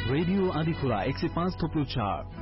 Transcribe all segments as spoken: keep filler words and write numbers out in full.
Radio आदिखुरा एक सय पाँच थोप्लो चार।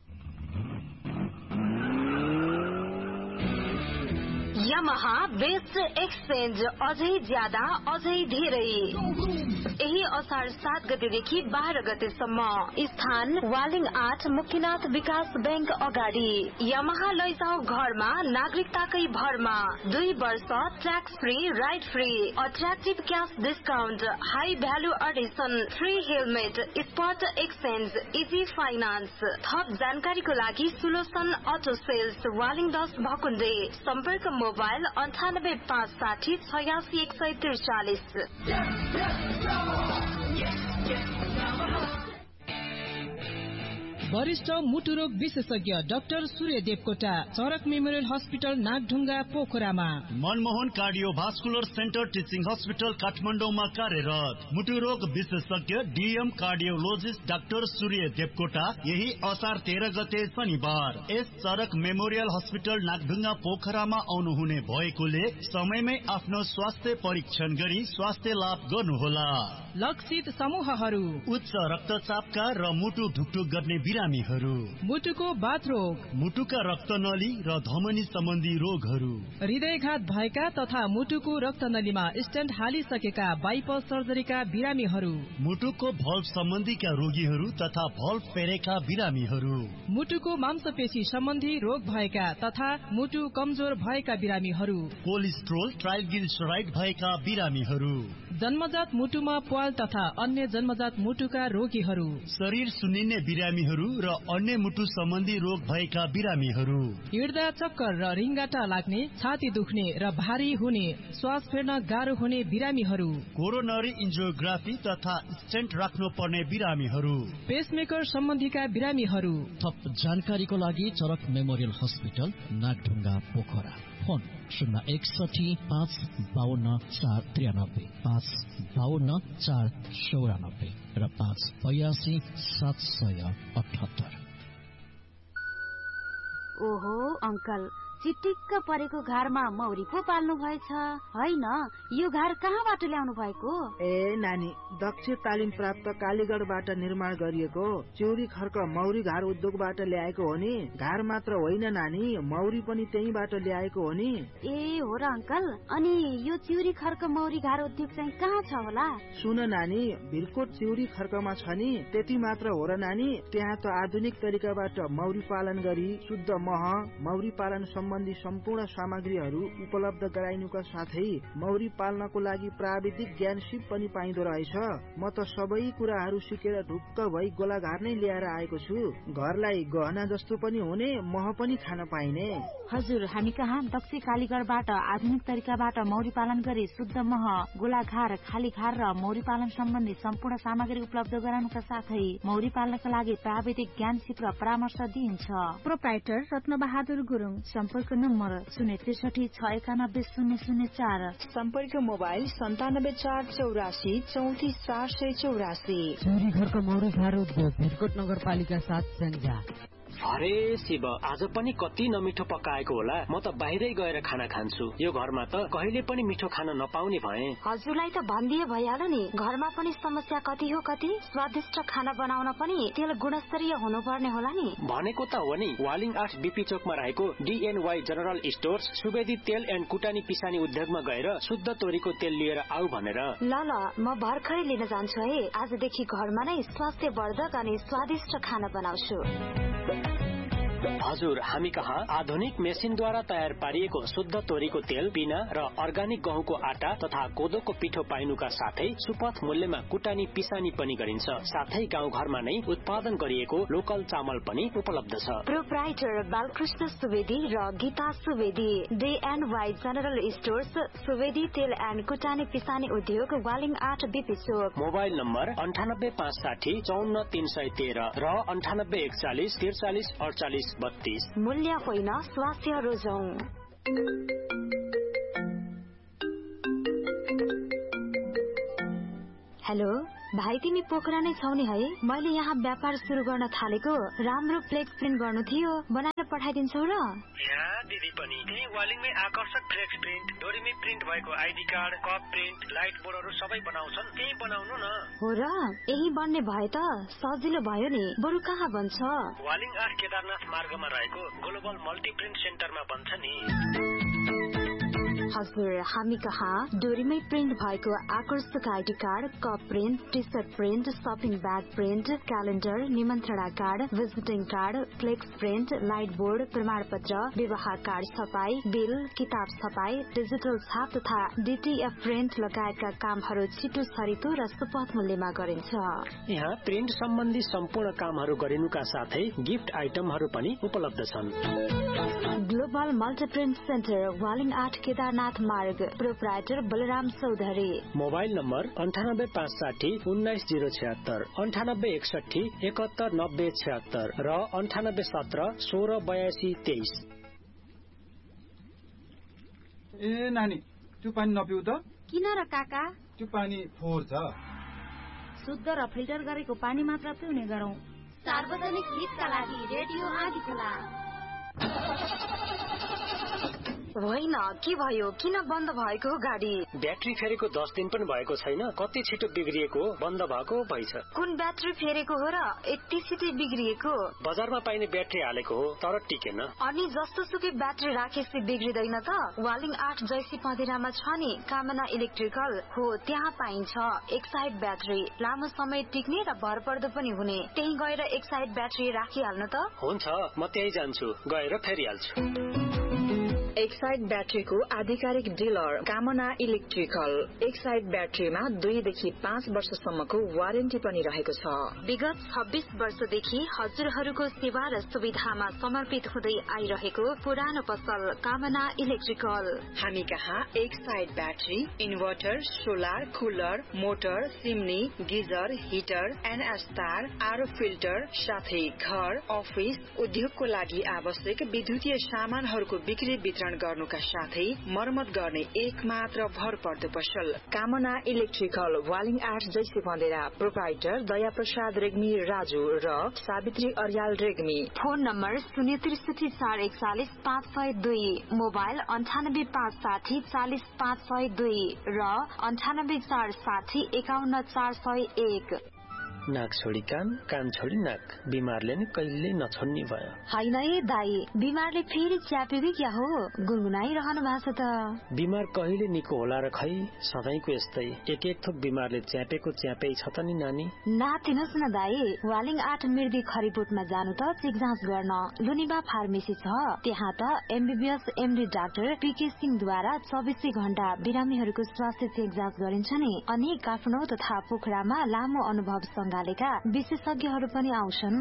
यामाहा बेस्ट एक्सचेन्ज अझै ज्यादा अझै धेरै। यही असार सात गतेदेखि बाह्र गतेसम्म स्थान वालिङ आठ मुक्तिनाथ विकास बैंक अगाडि। यामाहा लैजाऊ घरमा नागरिकताकै भरमा दुई वर्ष tax free ride free attractive cash discount high value Edison free helmet spot exchange easy finance. थप जानकारीको लागि सुलोसन अटो सेल्स वालिङ दस भकुण्डे। सम्पर्क मोबाइल अन्ठानब्बे पाँच साठी छयासी एक सय त्रिचालिस। वरिष्ठ मुटुरोग विशेषज्ञ डाक्टर सूर्य देवकोटा चरक मेमोरियल हस्पिटल नागढुङ्गा पोखरामा। Manmohan cardiovascular centre teaching hospital काठमाडौँमा कार्यरत मुटुरोग विशेषज्ञ डीएम कार्डियोलोजिस्ट डाक्टर सूर्य देवकोटा यही असार तेह्र गते शनिबार यस चरक मेमोरियल हस्पिटल नागढुङ्गा पोखरामा आउनुहुने भएकोले समयमै आफ्नो स्वास्थ्य परीक्षण गरी स्वास्थ्य लाभ गर्नुहोला। लक्षित समूहहरू उच्च रक्तचापका र मुटु ढुकढुक गर्ने बिरामीहरू, मुटुको बाथ रोग, मुटुका रक्तनली र धमनी सम्बन्धी रोगहरू, हृदयघात भएका तथा मुटुको रक्तनलीमा स्टेन्ट हालिसकेका बाइपास सर्जरीका बिरामीहरू, मुटुको भल्भ सम्बन्धीका रोगीहरू तथा भल्भ फेरेका बिरामीहरू, मुटुको मांसपेशी सम्बन्धी रोग भएका तथा मुटु कमजोर भएका बिरामीहरू, कोलेस्ट्रोल ट्राइग्लिसराइड भएका बिरामीहरू, जन्मजात मुटुमा प्वाल तथा अन्य जन्मजात मुटुका रोगीहरू, शरीर सुन्निने बिरामीहरू र अन्य मुटु सम्बन्धी रोग भएका बिरामीहरू, हिँड्दा चक्कर र रिङ्गाटा लाग्ने, छाती दुख्ने र भारी हुने, श्वास फेर्न गाह्रो हुने बिरामीहरू, कोरोनरी एन्जियोग्राफी तथा स्टेन्ट राख्नु पर्ने बिरामीहरू, पेसमेकर सम्बन्धीका बिरामीहरू। थप जानकारीको लागि चरक memorial hospital Nagdhunga Pokhara. Phone शून्य एकसठी पाँच बावन्न चार त्रियानब्बे पाँच बावन्न चार चौरानब्बे र पाँच बयासी सात सय अठहत्तर। ओहो अंकल, चिटिक्क परेको घरमा मौरी पो पाल्नु भएछ होइन? यो घर कहाँबाट ल्याउनु भएको? ए नानी, दक्ष तालिम प्राप्त कालीगढबाट निर्माण गरिएको चिउरी खर्क मौरी घर उद्योगबाट ल्याएको हो नि। घर मात्र होइन नानी, मौरी पनि त्यहीबाट ल्याएको हो नि। ए हो र अंकल, अनि यो चिउरी खर्क मौरी घर उद्योग चाहिँ कहाँ छ होला? सुन नानी, भिरकोट चिउरी खर्कमा छ नि। त्यति मात्र हो र नानी, त्यहाँ त आधुनिक तरिकाबाट मौरी पालन गरी शुद्ध मह, मौरी पालन सम्बन्धी सम्पूर्ण सामग्रीहरू उपलब्ध गराइनुका साथै मौरी पाल्नको लागि प्राविधिक ज्ञान सिप पनि पाइदो रहेछ। म त सबै कुराहरू सिकेर ढुक्क भई गोलाघार नै ल्याएर आएको छु। घरलाई गहना जस्तो पनि हुने, मह पनि खान पाइने। हजुर, हामी कहाँ दक्ष कालीगढबाट आधुनिक तरिकाबाट मौरी पालन गरी शुद्ध मह, गोलाघार, खाली घार र मौरी पालन सम्बन्धी सम्पूर्ण सामग्री उपलब्ध गराउनुका साथै मौरी पाल्नका लागि प्राविधिक ज्ञान सिप र परामर्श दिइन्छ। प्रोप्राइटर रत्न बहादुर गुरुङ। सम्पर्क नम्बर शून्य त्रिसठी छ एकानब्बे शून्य शून्य चार। सम्पर्क मोबाइल सन्तानब्बे चार चौरासी चौतिस चार सय चौरासी। चिउरी घरको मौरी घर उद्योग भिरकोट नगरपालिका सात स्याङ्जा। अरे शिव, आज पनि कति नमिठो पकाएको होला। म त बाहिरै गएर खाना खान्छु। यो घरमा त कहिले पनि मिठो खान नपाउने भए। हजुरलाई त भनिदिए भइहाल्यो नि, घरमा पनि समस्या कति हो कति। स्वादिष्ट खाना बनाउन पनि तेल गुणस्तरीय हुनुपर्ने होला नि। भनेको त हो नि। वालिङ आठ बीपी चोकमा रहेको डीएनवाई जनरल स्टोर्स सुवेदी तेल एन्ड कुटानी पिसानी उद्योगमा गएर शुद्ध तोरीको तेल लिएर आऊ भनेर। ल ल, म भर्खरै लिन जान्छु है। आजदेखि घरमा नै स्वास्थ्यवर्धक अनि स्वादिष्ट खाना बनाउँछु। हजुर, हामी कहाँ आधुनिक मेसिनद्वारा तयार पारिएको शुद्ध तोरीको तेल, पिना र अर्गानिक गहुँको आटा तथा कोदोको पिठो पाइनुका साथै सुपथ मूल्यमा कुटानी पिसानी पनि गरिन्छ। साथै गाउँ घरमा नै उत्पादन गरिएको लोकल चामल पनि उपलब्ध छ। प्रोप्राइटर बालकृष्ण सुवेदी र गीता सुवेदी, डीएनवाई जनरल स्टोर्स, सुवेदी तेल एन्ड कुटानी पिसानी उद्योग, वालिङ आठ बीपी चोक। मोबाइल नम्बर अन्ठानब्बे पाँच साठी चौन्न तीन सय तेह्र र अन्ठानब्बे एकचालिस त्रिचालिस अडचालिस बत्तीस। मूल्य होइन, स्वास्थ्य रोजौं। हेलो, भाइ तिमी पोखरा नै छौ नि है? मैले यहाँ व्यापार सुरु गर्न थालेको राम्रो फ्लेक्स प्रिन्ट गर्नु थियो, बनाएर पठाइदिन्छौ र? यहाँ दिदी पनि त्यही वालिङमै आकर्षक फ्लेक्स प्रिन्ट, डोरीमै प्रिन्ट भएको ID card, cup print, light बोर्डहरू सबै बनाउँछन्। त्यही बनाउनु न। हो र? यही बन्ने भए त सजिलो भयो नि। बरु कहाँ बन्छ? वालिङ आठ केदारनाथ मार्गमा रहेको ग्लोबल मल्टी प्रिन्ट सेन्टरमा बन्छ नि। हजुर, हामी कहाँ डोरीमै प्रिन्ट भएको आकर्षक ID card, cup print, T short print, shopping bag print, calendar, निमन्त्रणा card, visiting card, flex print, light board, प्रमाण पत्र, विवाह कार्ड छपाई, बिल, किताब छपाई, डिजिटल छाप तथा डीटीएफ प्रिन्ट लगायतका कामहरू छिटो छरितो र सुपथ मूल्यमा गरिन्छ। यहाँ प्रिन्ट सम्बन्धी सम्पूर्ण कामहरू गरिनुका साथै गिफ्ट आइटमहरू पनि उपलब्ध छन्। ग्लोबल मल्टीप्रिन्ट सेन्टर, वालिङ आठ केदारनाथ मार्ग, proprietor Balram Chaudhary. Mobile number अन्ठानब्बे पाँच साठी उन्नाइस जिरो छिहत्तर, अन्ठानब्बे एकसठी एकहत्तर नब्बे छिहत्तर र अन्ठानब्बे सत्र सोह्र बयासी तेइस। ए नानी, त्यो पानी नपिउ त। किन र काका? त्यो पानी फोहोर छ। शुद्ध र फिल्टर गरेको पानी मात्र पिउने गरौँ। सार्वजनिक हितका लागि रेडियो आदिखोला। होइन, के भयो? किन बन्द भएको हो गाडी? ब्याट्री फेरेको दस दिन पनि भएको छैन, कति छिटो बिग्रिएको हो, बन्द भएको भइछ। कुन ब्याट्री फेरेको हो र यति छिटो बिग्रिएको? बजारमा पाइने ब्याट्री हालेको हो तर टिकेन। अनि जस्तो सुकै ब्याट्री राखेपछि बिग्रिँदैन त? वालिङ आठ जैसी पँधेरामा छ नि कामना इलेक्ट्रिकल, हो त्यहाँ पाइन्छ एक साइड ब्याट्री, लामो समय टिक्ने र भरपर्दो पनि हुने। त्यही गएर एक साइड ब्याट्री राखिहाल्नु त। हुन्छ, म त्यही जान्छु, गएर फेरिहाल्छु। एक साइड ब्याट्रीको आधिकारिक डिलर कामना इलेक्ट्रिकल। एक साइड ब्याट्रीमा दुईदेखि पाँच वर्षसम्मको वारेन्टी पनि रहेको छ। विगत छब्बीस वर्षदेखि हजुरहरूको सेवा र सुविधामा समर्पित हुँदै आइरहेको पुरानो पसल कामना इलेक्ट्रिकल। हामी कहाँ एक side battery, inverter, solar, cooler, motor, सिमनी, geyser, heater, NS तार, आरो फिल्टर साथै घर, अफिस, उद्योगको लागि आवश्यक विद्युतीय सामानहरूको बिक्री वितरण गर्नुका साथै मर्मत गर्ने एक मात्र भरपर्दो पसल कामना इलेक्ट्रिकल, वालिङ आठ जैसे बन्देरा। प्रोप्राइटर दया प्रसाद रेग्मी राजु र सावित्री अर्याल रेग्मी। फोन नम्बर शून्य त्रिसठी चार एकचालिस पाँच सय दुई, मोबाइल अन्ठानब्बे पाँच साठी चालिस पाँच सय दुई र अन्ठानब्बे चार साठी एकाउन्न चार सय एक। नाक छोडी कान, कान छोडी नाक, बिमारले नै कहिले नछोड्ने भयो। होइन है दाई, बिमारले फेरि च्याप्यो कि क्या हो? गुनगुनाइरहनु भएको छ त। बिमार कहिले निको होला र खै, सधैँको यस्तै एक एक थोक बिमारले च्यापेको च्यापै छ त नि नानी। नातिनुहोस् न दाई, वालिङ आठ मिर्दी खरिबोटमा जानु त चेक जाँच गर्न। लुनिबा फार्मेसी छ, त्यहाँ त एमबीबीएस एमडी डाक्टर पीके सिंहद्वारा चौबिसै घण्टा बिरामीहरूको स्वास्थ्य चेक जाँच गरिन्छ नि। अनि काठमाडौँ तथा पोखरामा लामो अनुभव गालेका विशेषज्ञहरू पनि आउँछन्।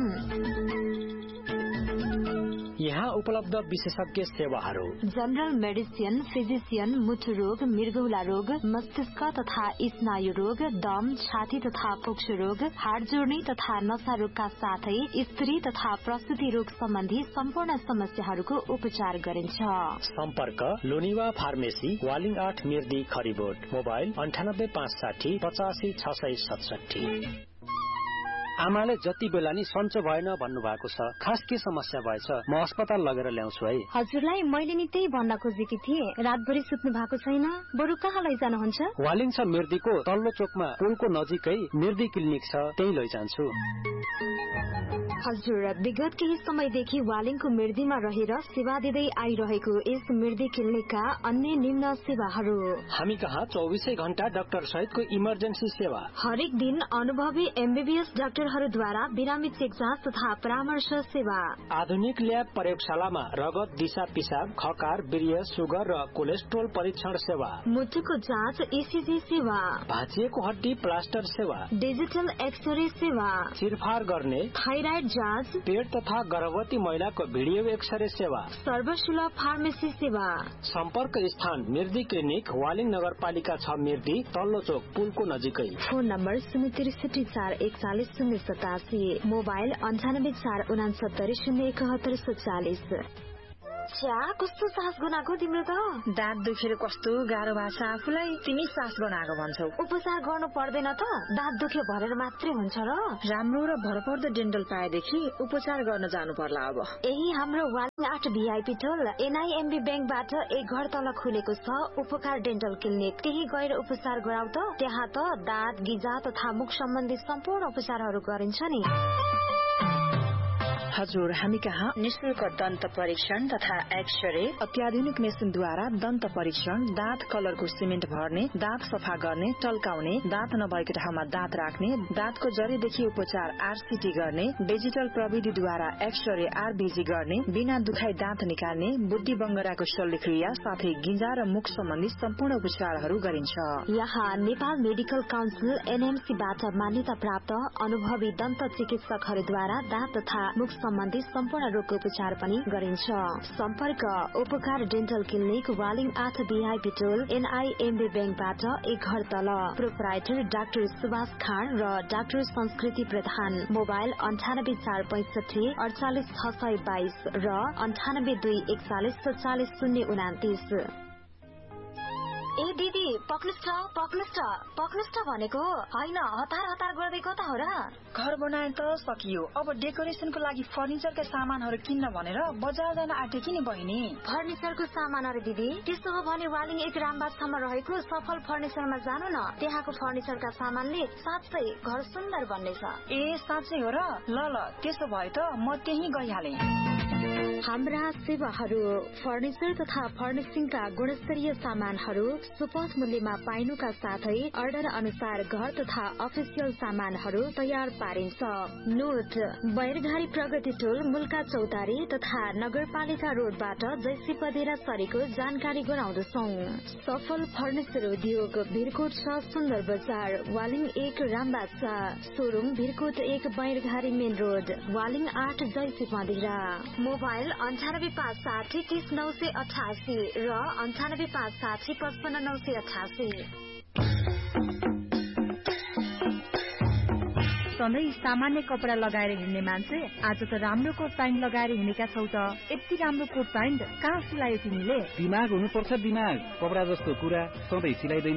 यहाँ उपलब्ध विशेषज्ञ सेवाहरू: जनरल मेडिसिन, फिजिसियन, मुटु रोग, मृगौला रोग, मस्तिष्क तथा स्नायु रोग, दम, छाती तथा फोक्सो रोग, हाड जोड्ने तथा नसा रोगका साथै स्त्री तथा प्रसुति रोग सम्बन्धी सम्पूर्ण समस्याहरूको उपचार गरिन्छ। सम्पर्क लोनिवा फार्मेसी, वालिङ आठ मिर्दी खरिबोट। मोबाइल अन्ठानब्बे पाँच साठी पचासी छ सय सतसठी। आमाले जति बेला नि सन्चो भएन भन्नु भएको छ, खास के समस्या भएछ? म अस्पताल लगेर ल्याउँछु है। हजुरलाई मैले नि त्यही भन्न खोजेकी थिएँ, रातभरि सुत्नु भएको छैन, बरु कहाँ लैजानुहुन्छ? वालिङ छ मिर्दीको तल्लो चोकमा पुलको नजिकै मिर्दी क्लिनिक छ, त्यही लैजान्छु। हजुर, विगत केही समयदेखि वालिङको मिर्दीमा रहेर सेवा दिँदै आइरहेको यस मिर्दी क्लिनिकका अन्य निम्न सेवाहरू: हामी कहाँ चौबिसै घण्टा डाक्टर सहितको इमर्जेन्सी सेवा, हरेक दिन अनुभवी एमबीबीएस डाक्टरहरूद्वारा बिरामी चेक जाँच तथा परामर्श सेवा, आधुनिक ल्याब प्रयोगशालामा रगत, दिशा पिसाब, खकार, वीर्य, सुगर र कोलेस्ट्रोल परीक्षण सेवा, मुटुको जाँच, ईसीजी सेवा, भाँचिएको हड्डी प्लास्टर सेवा, डिजिटल एक्सरे सेवा, चिरफार गर्ने, थाइराइड जाँच, पेट तथा गर्भवती महिलाको भिडियो एक्सरे सेवा, सर्वसुलभ फार्मेसी सेवा। सम्पर्क स्थान मिर्दी क्लिनिक, वालिङ नगरपालिका छ मिर्दी, तल्लो चोक पुलको नजिकै। फोन नम्बर शून्य त्रिसठी चार एकचालिस शून्य सतासी, मोबाइल अन्ठानब्बे चार उनासत्तरी शून्य एकहत्तर सत्तालिस। छ्या कस्तो सास गनाको तिम्रो त दाँत दुखेर कस्तो गाह्रो भएको छ आफूलाई तिमी सास गनाको भन्छौ उपचार गर्नु पर्दैन त दाँत दुख्यो भनेर मात्रै हुन्छ र राम्रो र भरपर्दो डेन्टल पाएदेखि उपचार गर्न जानु पर्ला अब यही हाम्रो वालिङ आठ भिआइपी टोल एनआईएमबी ब्याङ्कबाट एक घर तल खुलेको छ उपकार डेन्टल क्लिनिक त्यही गएर उपचार गराउ त त्यहाँ त दाँत गिजा तथा मुख सम्बन्धी सम्पूर्ण उपचारहरू गरिन्छ नि हजुर हामी कहाँ निशुल्क दन्त परीक्षण तथा एक्सरे अत्याधुनिक मेसिनद्वारा दन्त परीक्षण दाँत कलरको सिमेन्ट भर्ने दाँत सफा गर्ने टल्काउने दाँत नभएको ठाउँमा दाँत राख्ने दाँतको जरीदेखि उपचार आरसीटी गर्ने डिजिटल प्रविधिद्वारा एक्सरे आरबीजी गर्ने बिना दुखाइ दाँत निकाल्ने बुद्धि बङ्गराको शल्यक्रिया साथै गिजा र मुख सम्बन्धी सम्पूर्ण उपचारहरू गरिन्छ यहाँ नेपाल मेडिकल काउन्सिल एनएमसीबाट मान्यता प्राप्त अनुभवी दन्त चिकित्सकहरूद्वारा दाँत तथा मुख सम्बन्धी सम्पूर्ण रोगको उपचार पनि गरिन्छ सम्पर्क उपकार डेन्टल क्लिनिक वालिङ आठ भिआइपी टोल एनआईएमबी ब्याङ्कबाट एक घर तल प्रोपराइटर डाक्टर सुभाष खान र डाक्टर संस्कृति प्रधान मोबाइल अन्ठानब्बे चार पैंसठी अडचालिस छ सय बाइस र अन्ठानब्बे दुई एकचालिस सत्तालिस शून्य उनातिस ए दिदी पक्नुस् त पक्नुस् त पक्नुस् त भनेको होइन हतार हतार गर्दै कता हो र घर बनाए त सकियो अब डेकोरेसनको लागि फर्निचरका सामानहरू किन्न भनेर बजार जान आँटेकी नि बहिनी फर्निचरको सामानहरू दिदी त्यसो हो भने वालिङ एक रामबागसम्म रहेको सफल फर्निचरमा जानु न त्यहाँको फर्निचरका सामानले साँच्चै घर सुन्दर बन्नेछ ए साँच्चै हो र ल ल त्यसो भए त म त्यही गइहाले हाम्रा सेवाहरू फर्निचर तथा फर्निशिङका गुणस्तरीय सामानहरू सुपथ मूल्यमा पाइनुका साथै अर्डर अनुसार घर तथा अफिसियल सामानहरू तयार पारिन्छ नोट बैरघारी प्रगति टोल मुल्का चौतारी तथा नगरपालिका रोडबाट जैसी पदेरा सरेको जानकारी गराउँदछौ सफल फर्निचर उद्योग भिरकोट छ सुन्दर बजार वालिङ एक रामबाग सोरूम भिरकोट एक बैरघारी मेन रोड वालिङ आठ जैसी पदेरा मोबाइल अन्ठानब्बे पाँच साठी तीस नौ सय अठासी र अन्ठानब्बे पाँच साठी पचपन्न नौ सय अठासी सधैँ सामान्य कपडा लगाएर हिँड्ने मान्छे आज त राम्रो कोट प्यान्ट लगाएर हिँडेका छौ त यति राम्रो कोट प्यान्ट कहाँ सिलायो तिमीले दिमाग हुनुपर्छ दिमाग कपडा जस्तो कुरा सधैँ सिलाइँदैन